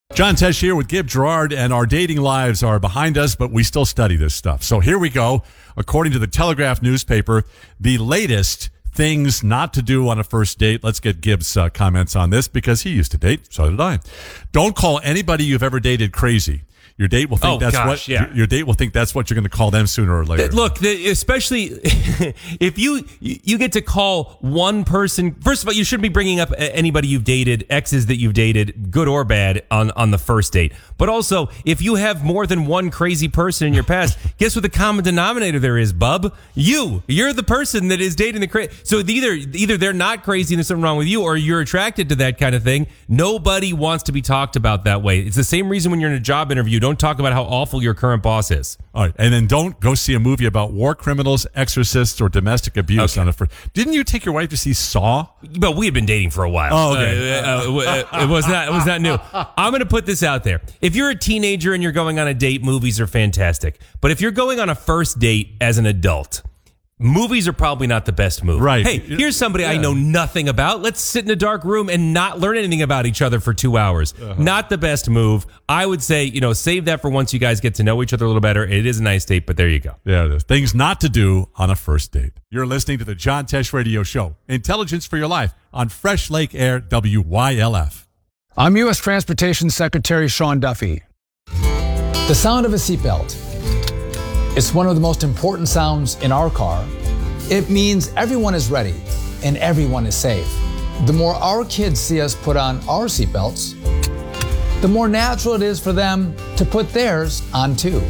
John Tesh here with Gib Gerard, and our dating lives are behind us, but we still study this stuff. So here we go. According to the Telegraph newspaper, the latest things not to do on a first date. Let's get Gib's comments on this because he used to date. So did I. Don't call anybody you've ever dated crazy. Your date will think your date will think that's what you're going to call them sooner or later. Look, especially if you get to call one person. First of all, you shouldn't be bringing up anybody you've dated, exes that you've dated, good or bad, on the first date. But also, if you have more than one crazy person in your past, guess what the common denominator there is, bub? You're the person that is dating the crazy. So either they're not crazy and there's something wrong with you, or you're attracted to that kind of thing. Nobody wants to be talked about that way. It's the same reason when you're in a job interview. Don't talk about how awful your current boss is. All right, and then don't go see a movie about war criminals, exorcists, or domestic abuse on a first. Didn't you take your wife to see Saw? But we had been dating for a while. Oh, okay. It was not new. I'm going to put this out there. If you're a teenager and you're going on a date, movies are fantastic. But if you're going on a first date as an adult, movies are probably not the best move. Right. Hey, here's somebody I know nothing about. Let's sit in a dark room and not learn anything about each other for 2 hours. Not the best move. I would say, save that for once you guys get to know each other a little better. It is a nice date, but there you go. There it is. Things not to do on a first date. You're listening to the John Tesh Radio Show. Intelligence for your life on Fresh Lake Air WYLF. I'm U.S. Transportation Secretary Sean Duffy. The sound of a seatbelt. It's one of the most important sounds in our car. It means everyone is ready and everyone is safe. The more our kids see us put on our seatbelts, the more natural it is for them to put theirs on too.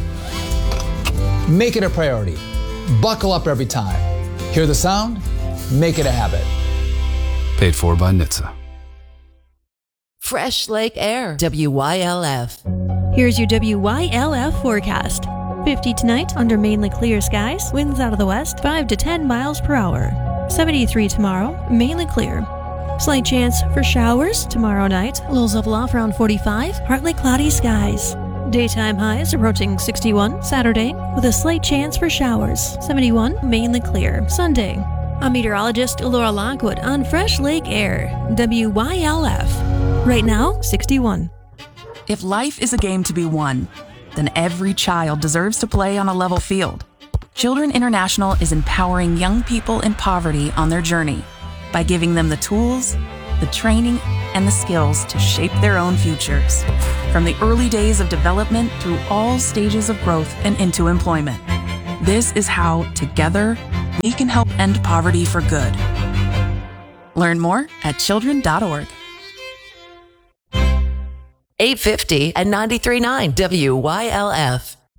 Make it a priority. Buckle up every time. Hear the sound? Make it a habit. Paid for by NHTSA. Fresh Lake Air, WYLF. Here's your WYLF forecast. 50 tonight under mainly clear skies. Winds out of the west, 5 to 10 miles per hour. 73 tomorrow, mainly clear. Slight chance for showers tomorrow night. Lows level off around 45, partly cloudy skies. Daytime highs approaching 61 Saturday with a slight chance for showers. 71, mainly clear. Sunday. I'm meteorologist Laura Lockwood on Fresh Lake Air, WYLF. Right now, 61. If life is a game to be won, then every child deserves to play on a level field. Children International is empowering young people in poverty on their journey by giving them the tools, the training, and the skills to shape their own futures. From the early days of development through all stages of growth and into employment. This is how, together, we can help end poverty for good. Learn more at children.org. 850 and 93.9 WYLF.